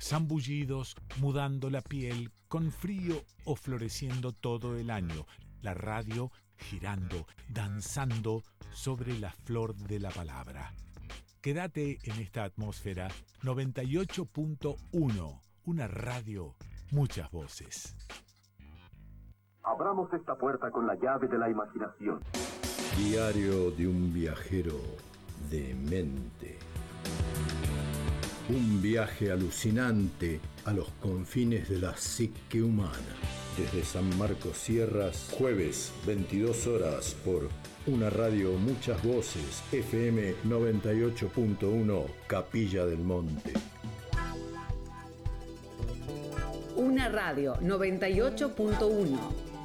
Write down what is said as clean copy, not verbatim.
Zambullidos, mudando la piel, con frío o floreciendo todo el año. La radio girando, danzando sobre la flor de la palabra. Quédate en esta atmósfera 98.1, una radio, muchas voces. Abramos esta puerta con la llave de la imaginación. Diario de un viajero de mente. Un viaje alucinante a los confines de la psique humana. Desde San Marcos Sierras, jueves 22 horas por una radio, muchas voces, FM 98.1, Capilla del Monte. Una radio 98.1.